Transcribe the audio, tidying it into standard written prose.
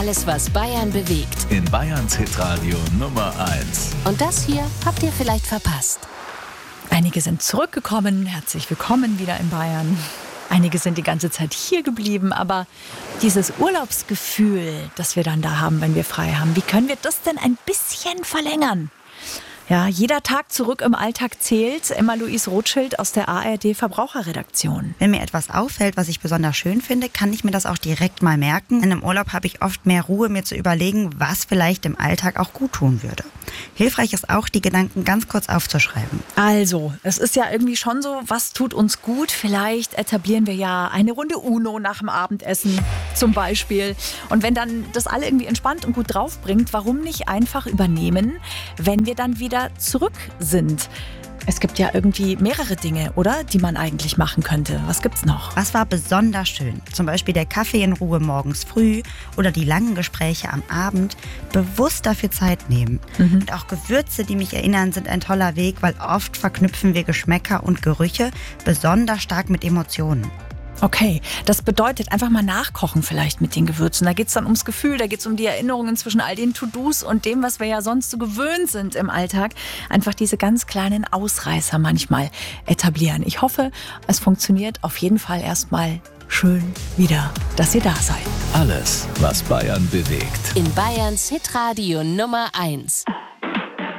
Alles, was Bayern bewegt. In Bayerns Hitradio Nummer 1. Und das hier habt ihr vielleicht verpasst. Einige sind zurückgekommen. Herzlich willkommen wieder in Bayern. Einige sind die ganze Zeit hier geblieben. Aber dieses Urlaubsgefühl, das wir dann da haben, wenn wir frei haben, wie können wir das denn ein bisschen verlängern? Ja, jeder Tag zurück im Alltag zählt. Emma-Louise Rothschild aus der ARD-Verbraucherredaktion. Wenn mir etwas auffällt, was ich besonders schön finde, kann ich mir das auch direkt mal merken. In einem Urlaub habe ich oft mehr Ruhe, mir zu überlegen, was vielleicht im Alltag auch gut tun würde. Hilfreich ist auch, die Gedanken ganz kurz aufzuschreiben. Also, es ist ja irgendwie schon so, was tut uns gut? Vielleicht etablieren wir ja eine Runde Uno nach dem Abendessen zum Beispiel. Und wenn dann das alle irgendwie entspannt und gut draufbringt, warum nicht einfach übernehmen, wenn wir dann wieder zurück sind? Es gibt ja irgendwie mehrere Dinge, oder? Die man eigentlich machen könnte. Was gibt's noch? Was war besonders schön? Zum Beispiel der Kaffee in Ruhe morgens früh oder die langen Gespräche am Abend. Bewusst dafür Zeit nehmen. Und auch Gewürze, die mich erinnern, sind ein toller Weg, weil oft verknüpfen wir Geschmäcker und Gerüche besonders stark mit Emotionen. Okay, das bedeutet einfach mal nachkochen vielleicht mit den Gewürzen. Da geht es dann ums Gefühl, da geht es um die Erinnerungen zwischen all den To-Dos und dem, was wir ja sonst so gewöhnt sind im Alltag. Einfach diese ganz kleinen Ausreißer manchmal etablieren. Ich hoffe, es funktioniert auf jeden Fall erstmal schön wieder, dass ihr da seid. Alles, was Bayern bewegt. In Bayerns Hitradio Nummer 1.